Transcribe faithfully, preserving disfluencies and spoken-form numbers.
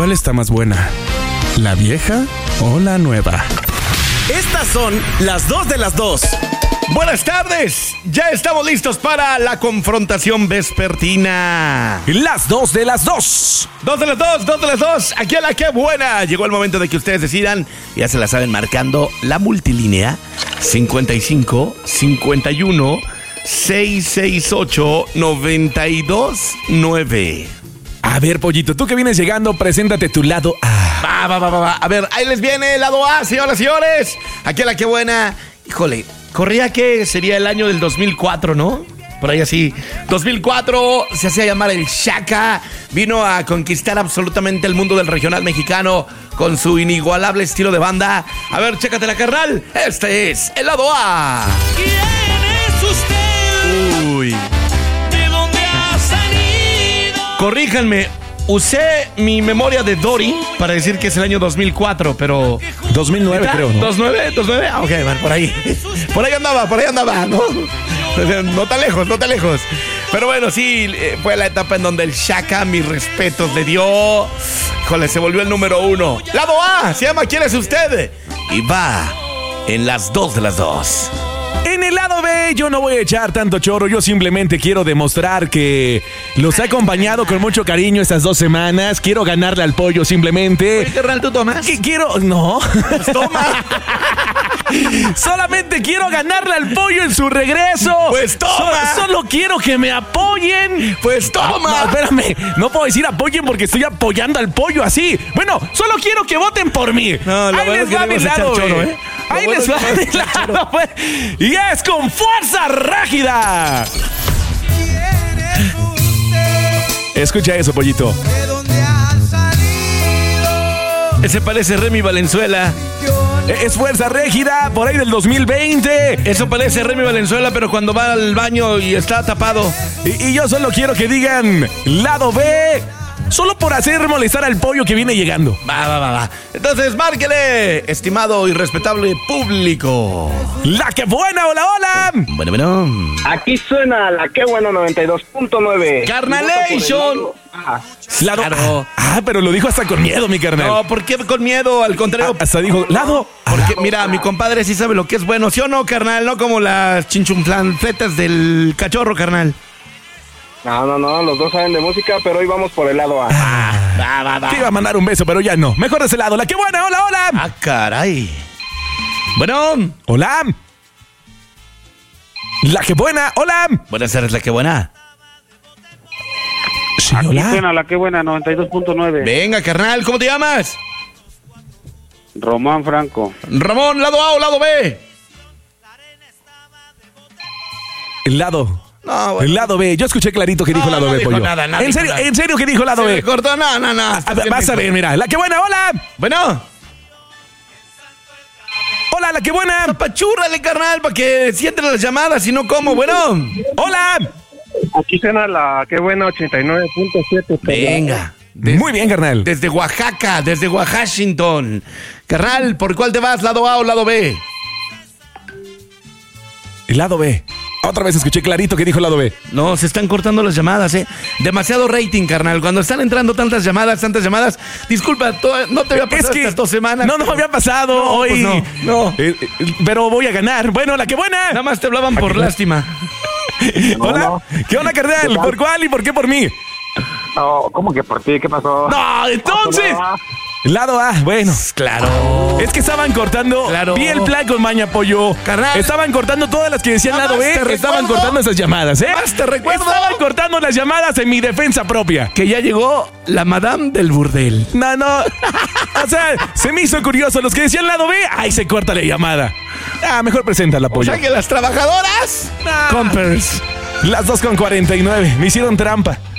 ¿Cuál está más buena? ¿La vieja o la nueva? Estas son las dos de las dos. Buenas tardes, ya estamos listos para la confrontación vespertina. Las dos de las dos. Dos de las dos, dos de las dos. Aquí a la que buena. Llegó el momento de que ustedes decidan. Ya se la saben marcando la multilínea cincuenta y cinco, cincuenta y uno, seiscientos sesenta y ocho, noventa y dos, nueve. A ver, Pollito, tú que vienes llegando, preséntate tu lado A. Va, va, va, va, va. A ver, ahí les viene el lado A, señoras y señores. Aquí a la que buena. Híjole, corría que sería el año del dos mil cuatro, ¿no? Por ahí así. dos mil cuatro, se hacía llamar el Shaka. Vino a conquistar absolutamente el mundo del regional mexicano con su inigualable estilo de banda. A ver, chécatela, carnal. Este es el lado A. ¿Quién es usted? Uy. ¿De dónde ha salido? Corríjanme, usé mi memoria de Dory para decir que es el año dos mil cuatro, pero... dos mil nueve, ¿Está? creo, ¿no? ¿dos mil nueve? ¿dos mil nueve? Ah, ok, bueno, por ahí. Por ahí andaba, por ahí andaba, ¿no? No tan lejos, no tan lejos. Pero bueno, sí, fue la etapa en donde el Shaka, mis respetos, le dio... Híjole, se volvió el número uno. Lado A, se llama ¿Quién es usted? Y va en las dos de las dos. En el lado B, yo no voy a echar tanto choro, yo simplemente quiero demostrar que los he acompañado con mucho cariño estas dos semanas. Quiero ganarle al pollo simplemente. Oye, carnal, ¿tú tomas? ¿Qué quiero? No. Pues toma. Solamente quiero ganarle al pollo en su regreso. Pues toma. So- solo quiero que me apoyen. Pues toma. No, espérame. No puedo decir apoyen porque estoy apoyando al pollo así. Bueno, solo quiero que voten por mí. No, lo Ahí bueno les es que va no mi ibas a lado, echar choro, güey. ¿eh? Ahí Lo les bueno va es que mi no ibas a echar lado, güey. Y es con fuerza rígida. Escucha eso, pollito. ¿De dónde ha salido? Ese parece Remy Valenzuela. Es fuerza rígida por ahí del dos mil veinte. Eso parece Remy Valenzuela, pero cuando va al baño y está tapado. Y, y yo solo quiero que digan lado B, solo por hacer molestar al pollo que viene llegando. Va, va, va, va. Entonces, márquele, estimado y respetable público. ¡La que buena! ¡Hola, hola! Bueno, bueno. Aquí suena la que bueno noventa y dos punto nueve. Carnalation. Lado Claro. Ah, ah, pero lo dijo hasta con miedo, mi carnal. No, ¿por qué con miedo? Al contrario. Ah, hasta dijo, lado. Porque, mira, mi compadre sí sabe lo que es bueno. ¿Sí o no, carnal? No como las chinchunflanfletas del cachorro, carnal. No, no, no, los dos saben de música, pero hoy vamos por el lado A. Va, va, va. Te iba a mandar un beso, pero ya no. Mejor de ese lado. ¡La que buena! ¡Hola, hola! Ah, caray. Bueno. ¡Hola! ¡La que buena! ¡Hola! Buenas tardes, la que buena. Sí, Aquí hola. suena la que buena noventa y dos punto nueve. Venga, carnal, ¿cómo te llamas? Román Franco. Ramón, lado A o lado B. El lado. No, El lado B. Yo escuché clarito que dijo No, lado no B, dijo pollo. nada, no ¿En dijo serio, nada. en serio que dijo lado Se B? me cortó, no, no, no. A ver, vas a ver, mira. ¡La que buena! ¡Hola! Bueno, ¡Hola, la que buena! apachúrrale, carnal, para que sienten las llamadas y no como. Bueno, ¡Hola! Aquí suena la que buena ochenta y nueve punto siete. venga. Des- Muy bien, carnal. Desde Oaxaca, desde Washington. Carnal, ¿por cuál te vas? ¿Lado A o lado B? El lado B. Otra vez escuché clarito que dijo lado B. No, se están cortando las llamadas, ¿eh? Demasiado rating, carnal. Cuando están entrando tantas llamadas, tantas llamadas. Disculpa, to- no te había pasado estas dos semanas. no nos había pasado No, hoy. pues no, no. Eh, eh, pero voy a ganar. Bueno, la que buena. Nada más te hablaban por lástima. Hola. ¿Qué onda, carnal? ¿Por cuál y por qué por mí? No, ¿cómo que por ti? ¿Qué pasó? No, entonces. Lado A, bueno. Claro. Es que estaban cortando. Claro. Vi el plan con Maña Pollo. Carnal. Estaban cortando todas las que decían Nada lado más B. te Estaban recuerdo. cortando esas llamadas, ¿eh? Nada más te recuerdo. Estaban cortando las llamadas en mi defensa propia. Que ya llegó la madame del burdel. No, no. O sea, se me hizo curioso. Los que decían lado B, ¡ay, se corta la llamada! Ah, mejor presenta la O Pollo. sea que las trabajadoras. Compers. Las dos con cuarenta y nueve. Me hicieron trampa.